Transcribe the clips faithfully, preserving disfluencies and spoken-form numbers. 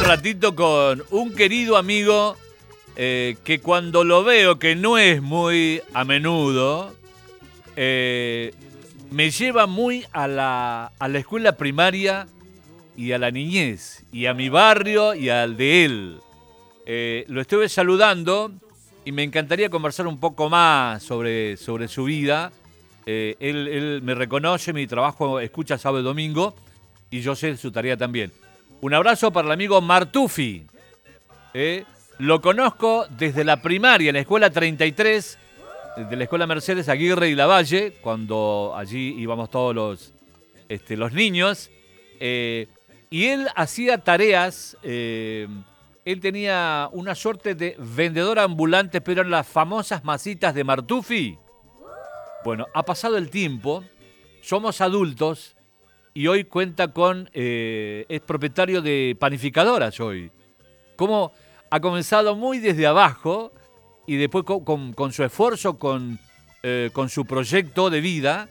ratito con un querido amigo eh, que cuando lo veo, que no es muy a menudo, eh, me lleva muy a la, a la escuela primaria y a la niñez, y a mi barrio y al de él. Eh, lo estuve saludando y me encantaría conversar un poco más sobre, sobre su vida. Eh, él, él me reconoce, mi trabajo escucha sábado y domingo, y yo sé su tarea también. Un abrazo para el amigo Martufi. Eh, lo conozco desde la primaria, en la escuela treinta y tres, de la escuela Mercedes Aguirre y Lavalle, cuando allí íbamos todos los, este, los niños. Eh, y él hacía tareas, eh, él tenía una suerte de vendedor ambulante, pero en las famosas masitas de Martufi. Bueno, ha pasado el tiempo, somos adultos, y hoy cuenta con, eh, es propietario de panificadoras hoy. Como ha comenzado muy desde abajo y después con, con, con su esfuerzo, con, eh, con su proyecto de vida,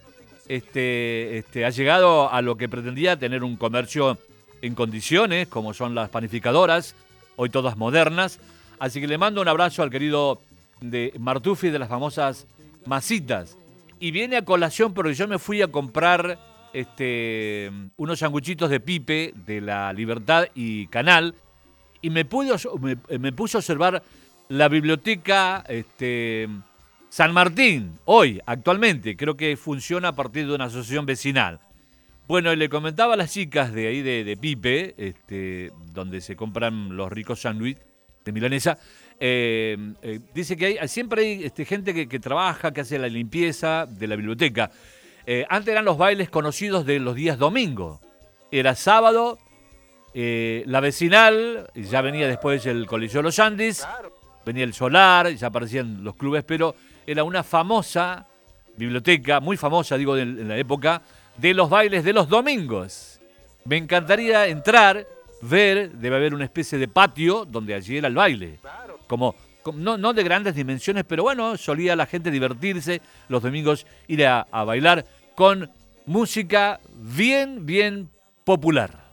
este, este, ha llegado a lo que pretendía, tener un comercio en condiciones, como son las panificadoras, hoy todas modernas. Así que le mando un abrazo al querido de Martufi de las famosas masitas. Y viene a colación porque yo me fui a comprar este, unos sanguchitos de Pipe de la Libertad y Canal, y me, pude, me, me puse a observar la biblioteca este, San Martín, hoy, actualmente. Creo que funciona a partir de una asociación vecinal. Bueno, y le comentaba a las chicas de ahí de, de Pipe, este, donde se compran los ricos sándwiches de milanesa, eh, eh, dice que hay, siempre hay este, gente que, que trabaja, que hace la limpieza de la biblioteca. Eh, antes eran los bailes conocidos de los días domingo. Era sábado, eh, la vecinal, ya venía después el Coliseo de los Andes, venía el Solar, ya aparecían los clubes, pero era una famosa biblioteca, muy famosa, digo, en, en la época, de los bailes de los domingos. Me encantaría entrar, ver, debe haber una especie de patio donde allí era el baile. Como, como no, no de grandes dimensiones, pero bueno, solía la gente divertirse los domingos, ir a, a bailar con música bien, bien popular.